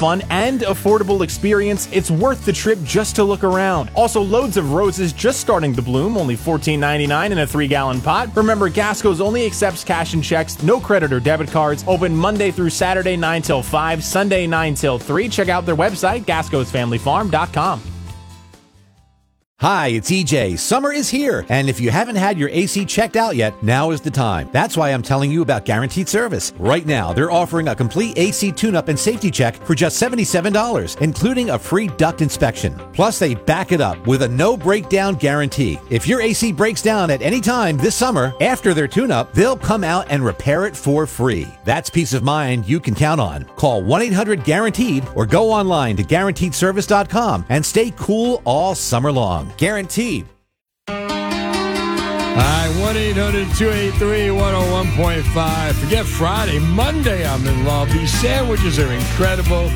fun and affordable experience, it's worth the trip just to look around. Also, loads of roses just starting to bloom, only $14.99 in a 3-gallon pot. Remember, Gasco's only accepts cash and checks, no credit or debit cards. Open Monday through Saturday 9 till 5, Sunday 9 till 3. Check out their website, gascosfamilyfarm.com. Hi, it's EJ. Summer is here, and if you haven't had your AC checked out yet, now is the time. That's why I'm telling you about Guaranteed Service. Right now, they're offering a complete AC tune-up and safety check for just $77, including a free duct inspection. Plus, they back it up with a no-breakdown guarantee. If your AC breaks down at any time this summer, after their tune-up, they'll come out and repair it for free. That's peace of mind you can count on. Call 1-800-GUARANTEED or go online to GuaranteedService.com and stay cool all summer long. Guaranteed. All right, 1-800-283-101.5. Forget Friday. Monday, I'm in love. These sandwiches are incredible.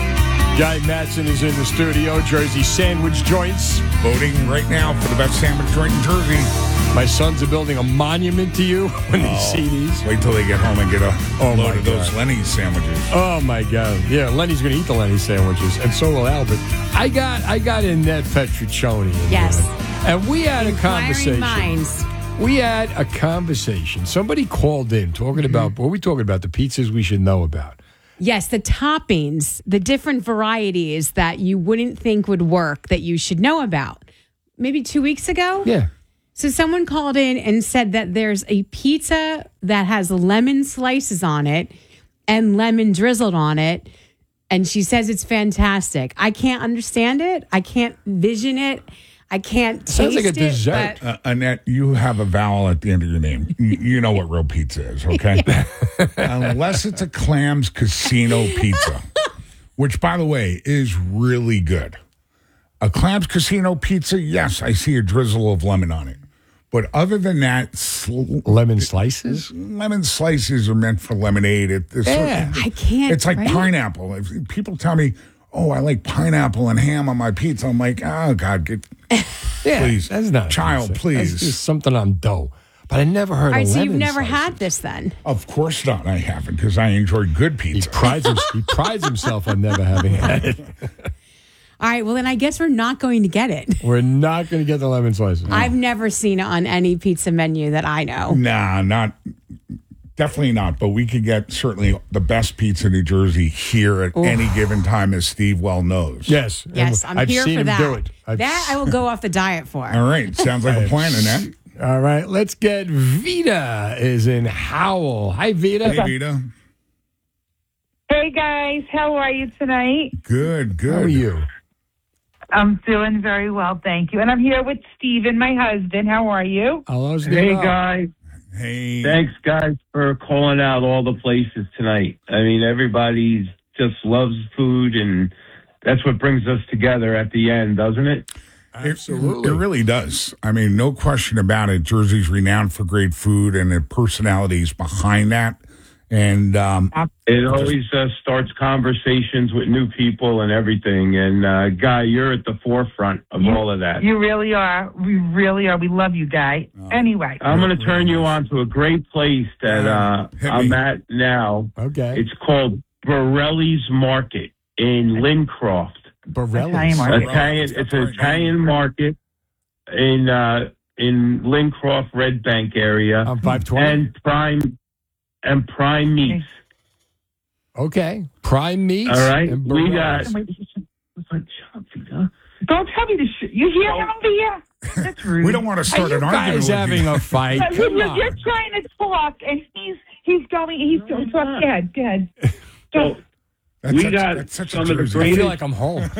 Guy Madsen is in the studio. Jersey Sandwich Joints. Voting right now for the best sandwich joint in Jersey. My sons are building a monument to you when they see these. Wait till they get home and get a load of those Lenny's sandwiches. Oh, my God. Yeah, Lenny's going to eat the Lenny's sandwiches, and so will Albert. I got Annette Petruccioni. Yes. And we had a Inquiring conversation. minds. We had a conversation. Somebody called in talking about, what were we talking about? The pizzas we should know about. Yes, the toppings, the different varieties that you wouldn't think would work that you should know about. Maybe 2 weeks ago? Yeah. So someone called in and said that there's a pizza that has lemon slices on it and lemon drizzled on it. And she says it's fantastic. I can't understand it. I can't vision it. I can't taste Sounds like a it, dessert. but- Annette, you have a vowel at the end of your name. You know what real pizza is, okay? Unless it's a Clams Casino pizza, which, by the way, is really good. A Clams Casino pizza, yes, I see a drizzle of lemon on it. But other than that, Lemon slices? lemon slices are meant for lemonade. I can't. It's like right? pineapple. If people tell me, oh, I like pineapple and ham on my pizza, I'm like, oh, God, Yeah, please. That's not a Child, pizza. please. That's just something on dough. But I never heard All right, of so lemon you've never slices. had this then? Of course not. I haven't, because I enjoy good He pizza. prides himself on never having had it. All right, well, then I guess we're not going to get it. We're not going to get the lemon slices. I've never seen it on any pizza menu that I know. Nah, definitely not. But we could get certainly the best pizza in New Jersey here at any given time, as Steve well knows. Yes. Yes, And I'm here seen for him that. do it. That I will go off the diet for. All right. Sounds like a plan, Annette. All right, let's get Vita is in Howell. Hi, Vita. Hey, Vita. Hey guys, how are you tonight? Good. How are you? I'm doing very well, thank you. And I'm here with Steven, my husband. How are you? Hello, Steve. Hey, guys. Hey. Thanks, guys, for calling out all the places tonight. I mean, everybody just loves food, and that's what brings us together at the end, doesn't it? Absolutely. It really does. I mean, no question about it. Jersey's renowned for great food and the personalities behind that. And It always starts conversations with new people and everything. And, Guy, you're at the forefront of all of that. You really are. We really are. We love you, Guy. Anyway. I'm going to turn you on to a great place that hit I'm me. at now. Okay. It's called Borelli's Market in Lincroft. Borelli's. Italian market. Italian. It's an Italian market in Lincroft, Red Bank area, On 520. and Prime Meats. Okay. Prime meats. All right, and we Borelli's. got. Don't tell me this shit. You hear him over here? That's rude. we don't want to Are start you an argument guys with having you. a fight? Come You're on. trying to talk, and he's going to talk. Go ahead. So we got that's such some a of the Jersey. I greatest. feel like I'm home.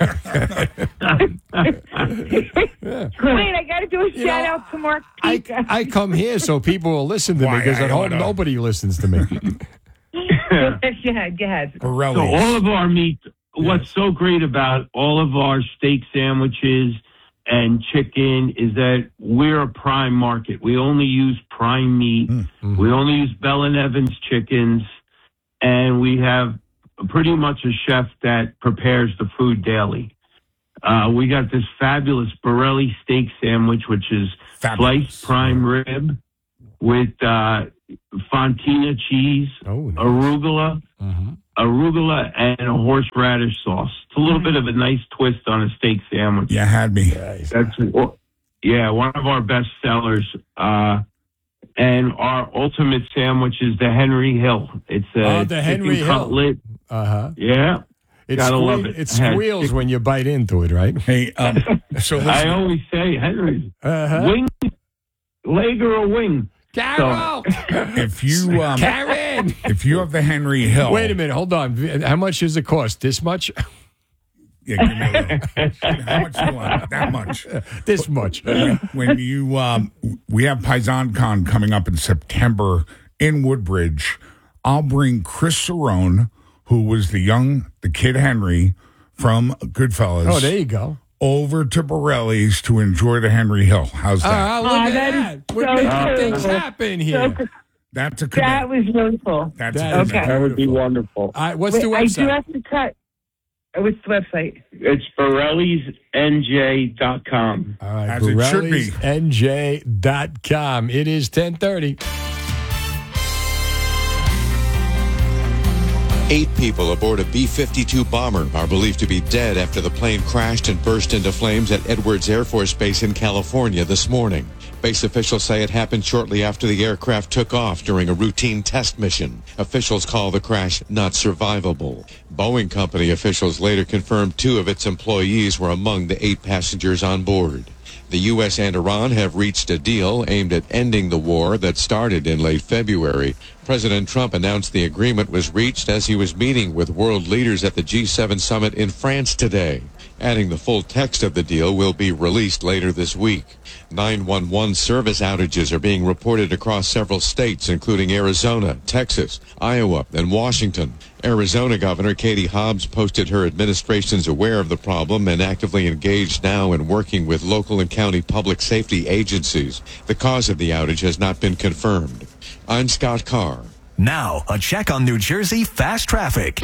Wait, I got to do a shout out to Mark Pizza. I come here so people will listen to me Why, because I at home oughta- nobody listens to me. Go ahead. Borelli's. So all of our meat. What's so great about all of our steak sandwiches and chicken is that we're a prime market. We only use prime meat. Mm-hmm. We only use Bell and Evans chickens, and we have pretty much a chef that prepares the food daily. We got this fabulous Borelli steak sandwich, which is Fabulous. sliced prime rib with Fontina cheese, Oh, nice. arugula, Mhm. arugula and a horseradish sauce. It's a little bit of a nice twist on a steak sandwich. You had me. That's one of our best sellers. And our ultimate sandwich is the Henry Hill. It's the Henry Hill cutlet. Uh-huh. Yeah. Gotta love it. It squeals when you bite into it, right? Hey, so listen. I always say, Henry, wing, leg or a wing. Carol! If you Karen! if you have the Henry Hill, Wait a minute, hold on. How much does it cost? This much? Yeah, give me a little. How much you want? That much. This much. When you we have PaisanCon coming up in September in Woodbridge. I'll bring Chris Cerrone, who was the kid Henry from Goodfellas. Oh, there you go. Over to Borelli's to enjoy the Henry Hill. How's that? Look at that. We're making things happen here. That's a That was wonderful. That's That That would be wonderful. What's the I do website? have to cut. What's the website? It's Borelli'sNJ.com. All right, As it should be. Borelli'sNJ.com. It is 10:30. 8 people aboard a B-52 bomber are believed to be dead after the plane crashed and burst into flames at Edwards Air Force Base in California this morning. Base officials say it happened shortly after the aircraft took off during a routine test mission. Officials call the crash not survivable. Boeing Company officials later confirmed 2 of its employees were among the 8 passengers on board. The U.S. and Iran have reached a deal aimed at ending the war that started in late February. President Trump announced the agreement was reached as he was meeting with world leaders at the G7 summit in France today. Adding the full text of the deal will be released later this week. 911 service outages are being reported across several states, including Arizona, Texas, Iowa, and Washington. Arizona Governor Katie Hobbs posted her administration's aware of the problem and actively engaged now in working with local and county public safety agencies. The cause of the outage has not been confirmed. I'm Scott Carr. Now, a check on New Jersey fast traffic.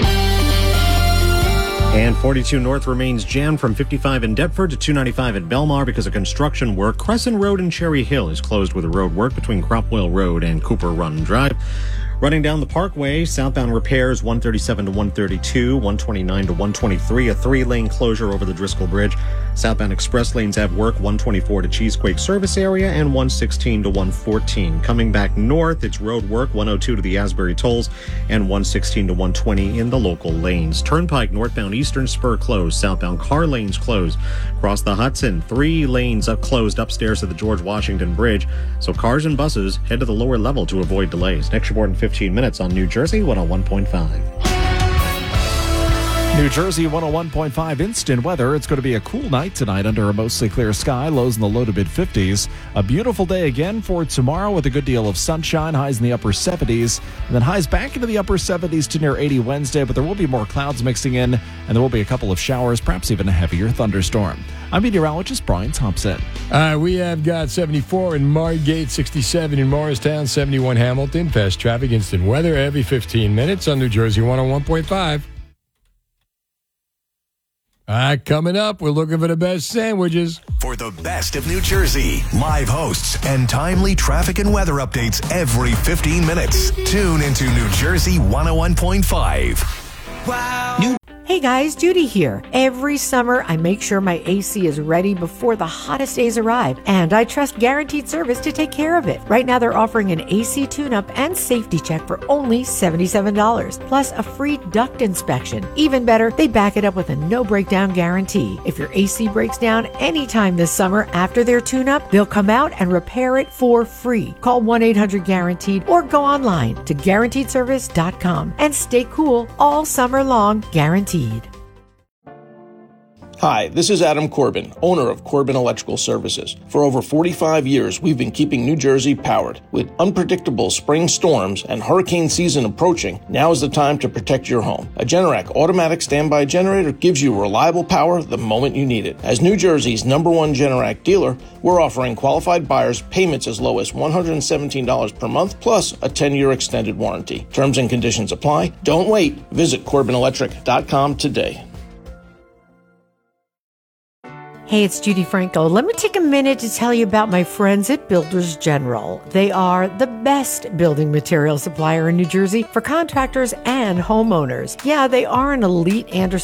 And 42 North remains jammed from 55 in Deptford to 295 at Belmar because of construction work. Crescent Road in Cherry Hill is closed with road work between Cropwell Road and Cooper Run Drive. Running down the Parkway, southbound repairs 137 to 132, 129 to 123, a 3-lane closure over the Driscoll Bridge. Southbound express lanes have work 124 to Cheesequake service area and 116 to 114. Coming back north, it's road work 102 to the Asbury Tolls and 116 to 120 in the local lanes. Turnpike northbound Eastern Spur closed, southbound car lanes closed. Across the Hudson, 3 lanes closed upstairs of the George Washington Bridge. So cars and buses head to the lower level to avoid delays. Next report in 15 minutes on New Jersey 101.5. New Jersey 101.5 instant weather. It's going to be a cool night tonight under a mostly clear sky, lows in the low to mid 50s. A beautiful day again for tomorrow with a good deal of sunshine, highs in the upper 70s, and then highs back into the upper 70s to near 80 Wednesday, but there will be more clouds mixing in, and there will be a couple of showers, perhaps even a heavier thunderstorm. I'm meteorologist Brian Thompson. We have got 74 in Margate, 67 in Morristown, 71 Hamilton. Fast traffic, instant weather every 15 minutes on New Jersey 101.5. Coming up, we're looking for the best sandwiches. For the best of New Jersey, live hosts and timely traffic and weather updates every 15 minutes. Tune into New Jersey 101.5. Wow. Hey guys, Judy here. Every summer, I make sure my AC is ready before the hottest days arrive, and I trust Guaranteed Service to take care of it. Right now, they're offering an AC tune-up and safety check for only $77, plus a free duct inspection. Even better, they back it up with a no-breakdown guarantee. If your AC breaks down anytime this summer after their tune-up, they'll come out and repair it for free. Call 1-800-GUARANTEED or go online to GuaranteedService.com and stay cool all summer long, guaranteed. Hi, this is Adam Corbin, owner of Corbin Electrical Services. For over 45 years, we've been keeping New Jersey powered. With unpredictable spring storms and hurricane season approaching, now is the time to protect your home. A Generac automatic standby generator gives you reliable power the moment you need it. As New Jersey's #1 Generac dealer, we're offering qualified buyers payments as low as $117 per month, plus a 10-year extended warranty. Terms and conditions apply. Don't wait. Visit CorbinElectric.com today. Hey, it's Judy Franco. Let me take a minute to tell you about my friends at Builders General. They are the best building material supplier in New Jersey for contractors and homeowners. Yeah, they are an elite Anderson